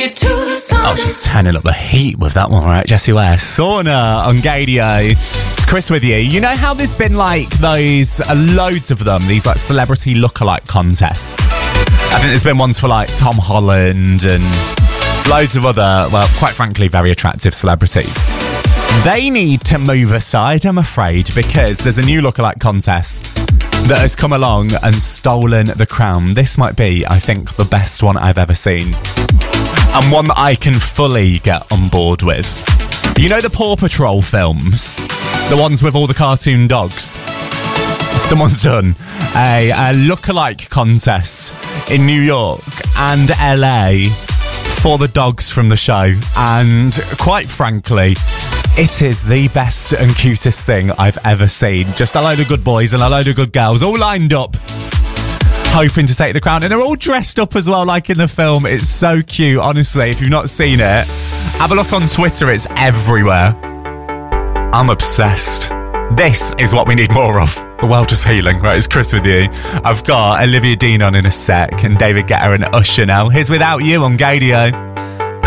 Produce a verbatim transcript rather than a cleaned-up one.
it to the sun. Oh, she's turning up the heat with that one, right? Jessie Ware, Sauna on Gadio. It's Chris with you. You know how there's been like those, uh, loads of them, these like celebrity lookalike contests? I think there's been ones for like Tom Holland and loads of other, well, quite frankly, very attractive celebrities. They need to move aside, I'm afraid, because there's a new lookalike contest that has come along and stolen the crown. This might be, I think, the best one I've ever seen. And one that I can fully get on board with. You know the Paw Patrol films? The ones with all the cartoon dogs? Someone's done a, a lookalike contest in New York and L A for the dogs from the show. And quite frankly, it is the best and cutest thing I've ever seen. Just a load of good boys and a load of good girls all lined up, hoping to take the crown. And they're all dressed up as well, like in the film. It's so cute, honestly. If you've not seen it, have a look on Twitter. It's everywhere. I'm obsessed. This is what we need more of. The world is healing. Right, it's Chris with you. I've got Olivia Dean on in a sec and David Guetta and Usher now. Here's Without You on Gadio.